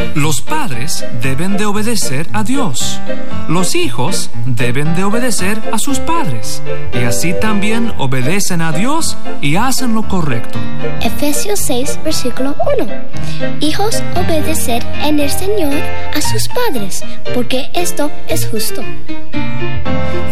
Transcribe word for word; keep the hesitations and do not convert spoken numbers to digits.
Los padres deben de obedecer a Dios. Los hijos deben de obedecer a sus padres. Y así también obedecen a Dios y hacen lo correcto. Efesios seis, versículo uno. Hijos, obedecer en el Señor a sus padres, porque esto es justo.